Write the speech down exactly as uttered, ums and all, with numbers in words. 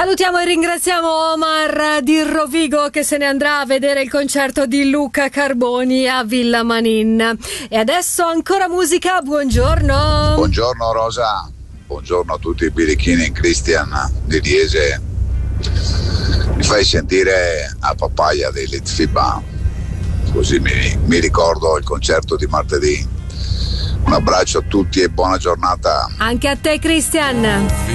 Salutiamo e ringraziamo Omar di Rovigo che se ne andrà a vedere il concerto di Luca Carboni a Villa Manin. E adesso ancora musica, buongiorno. Buongiorno Rosa, buongiorno a tutti i birichini in Christian di Liese. Mi fai sentire a papaya dei Litfiba, così mi, mi ricordo il concerto di martedì. Un abbraccio a tutti e buona giornata. Anche a te Christian.